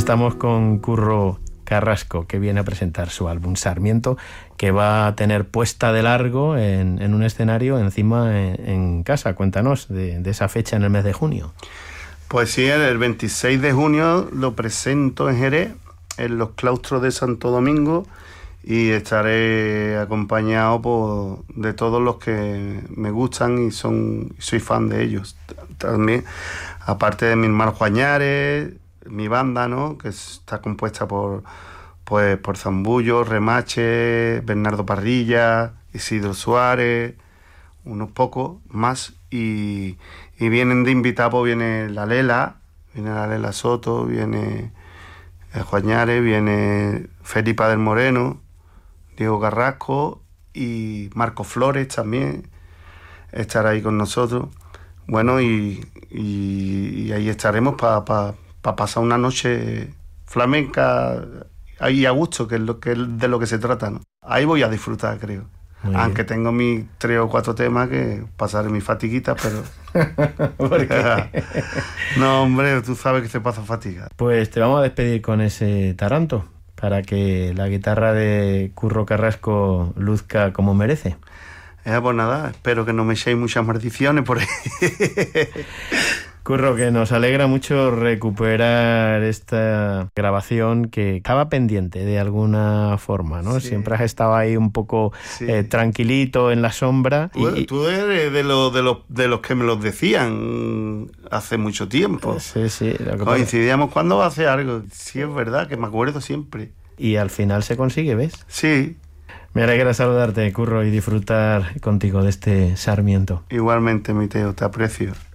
Estamos con Curro Carrasco, que viene a presentar su álbum Sarmiento, que va a tener puesta de largo en un escenario encima en casa. Cuéntanos de esa fecha en el mes de junio. Pues sí, el 26 de junio lo presento en Jerez, en los claustros de Santo Domingo, y estaré acompañado de todos los que me gustan y soy fan de ellos. También, aparte de mi hermano Juañares, mi banda, ¿no?, que está compuesta por Zambullo, Remache, Bernardo Parrilla, Isidro Suárez, unos pocos más, y vienen de invitados, viene la Lela Soto, viene Juañares, viene Felipe del Moreno, Diego Carrasco y Marco Flores también estará ahí con nosotros. Bueno, y ahí estaremos para pasar una noche flamenca ahí a gusto, que es de lo que se trata, ¿no? Ahí voy a disfrutar, creo. Aunque tengo mis 3 o 4 temas que pasaré mis fatiguitas, pero... ¿Por qué? No, hombre, tú sabes que se pasa fatiga. Pues te vamos a despedir con ese taranto, para que la guitarra de Curro Carrasco luzca como merece. Pues nada, espero que no me echéis muchas maldiciones por ahí. Curro, que nos alegra mucho recuperar esta grabación que estaba pendiente de alguna forma, ¿no? Sí. Siempre has estado ahí un poco tranquilito en la sombra. Tú eres de los que me los decían hace mucho tiempo. Sí. Coincidíamos cuando va a hacer algo. Sí, es verdad, que me acuerdo siempre. Y al final se consigue, ¿ves? Sí. Me alegra saludarte, Curro, y disfrutar contigo de este Sarmiento. Igualmente, mi Teo, te aprecio.